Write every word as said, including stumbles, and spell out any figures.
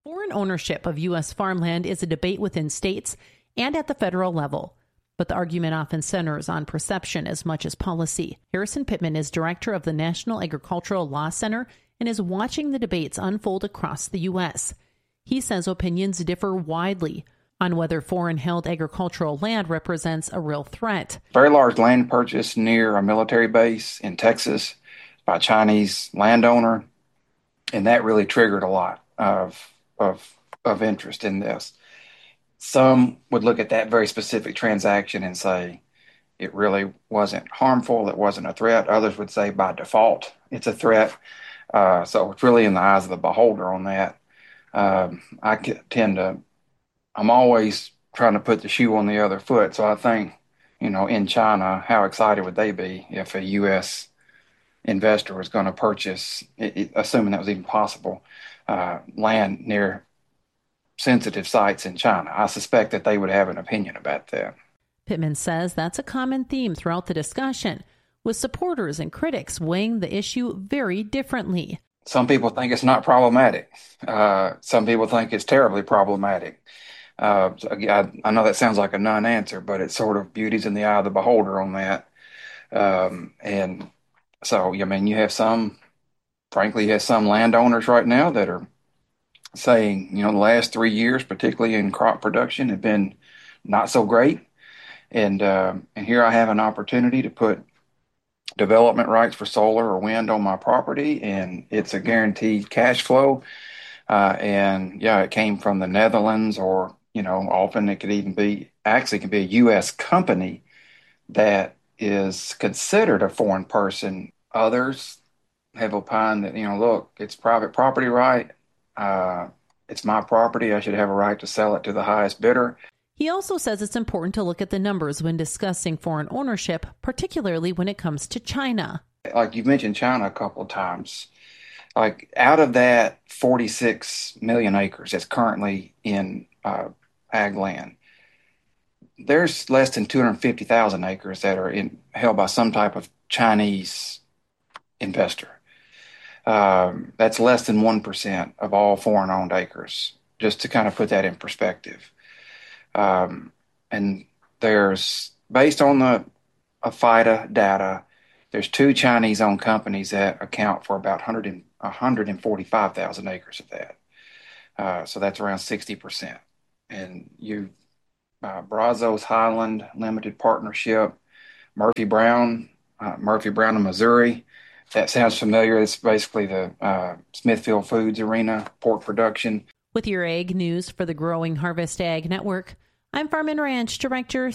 Foreign ownership of U S farmland is a debate within states and at the federal level, but the argument often centers on perception as much as policy. Harrison Pittman is director of the National Agricultural Law Center and is watching the debates unfold across the U S. He says opinions differ widely on whether foreign-held agricultural land represents a real threat. Very large land purchase near a military base in Texas by a Chinese landowner, and that really triggered a lot of of of interest in this. Some would look at that very specific transaction and say it really wasn't harmful, it wasn't a threat. Others would say by default it's a threat. Uh, so it's really in the eyes of the beholder on that. Um, I tend to, I'm always trying to put the shoe on the other foot. So I think, you know, in China, how excited would they be if a U S investor was going to purchase, it, it, assuming that was even possible, uh, land near sensitive sites in China? I suspect that they would have an opinion about that. Pittman says that's a common theme throughout the discussion, with supporters and critics weighing the issue very differently. Some people think it's not problematic. Uh, some people think it's terribly problematic. Uh, so I, I know that sounds like a non-answer, but it's sort of beauty's in the eye of the beholder on that. Um, and so, I mean, you have some, frankly, you have some landowners right now that are saying, you know, the last three years, particularly in crop production, have been not so great. And uh, and here I have an opportunity to put development rights for solar or wind on my property, and it's a guaranteed cash flow. Uh, and yeah, it came from the Netherlands, or, you know, often it could even be, actually, it can be a U S company that is considered a foreign person. Others have opined that, you know, look, it's private property right. Uh, it's my property. I should have a right to sell it to the highest bidder. He also says it's important to look at the numbers when discussing foreign ownership, particularly when it comes to China. Like you've mentioned China a couple of times. Like out of that forty-six million acres that's currently in uh, ag land, there's less than two hundred fifty thousand acres that are in, held by some type of Chinese investor. Um, that's less than one percent of all foreign-owned acres, just to kind of put that in perspective. Um, and there's, based on the uh, FIDA data, there's two Chinese-owned companies that account for about one hundred forty-five thousand acres of that. Uh, so that's around sixty percent. And you, uh, Brazos Highland Limited Partnership, Murphy Brown, uh, Murphy Brown in Missouri. That sounds familiar. It's basically the uh, Smithfield Foods arena, pork production. With your ag news for the Growing Harvest Ag Network, I'm Farm and Ranch Director